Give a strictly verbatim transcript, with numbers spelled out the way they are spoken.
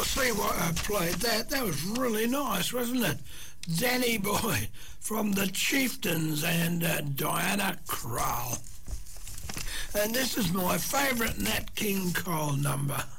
see what I played. That that was really nice, wasn't it? Danny Boy from the Chieftains and uh, Diana Krall. And this is my favourite Nat King Cole number.